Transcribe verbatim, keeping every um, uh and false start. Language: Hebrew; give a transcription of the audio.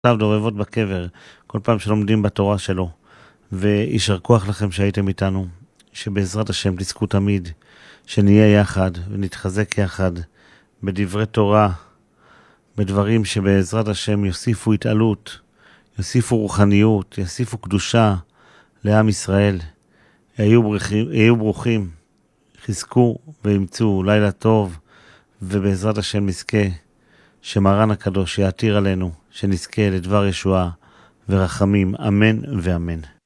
דובבות בקבר, כל פעם שלומדים בתורה שלו, וישר כוח לכם שהייתם איתנו, שבעזרת השם תזכו תמיד, שנהיה יחד ונתחזק יחד, בדברי תורה, בדברים שבעזרת השם יוסיפו התעלות, יוסיפו רוחניות, יוסיפו קדושה לעם ישראל. היו ברוכים, היו ברוכים, חזקו וימצאו לילה טוב, ובעזרת השם נזכה שמרן הקדוש יעתיר עלינו, שנזכה לדבר ישועה ורחמים, אמן ואמן.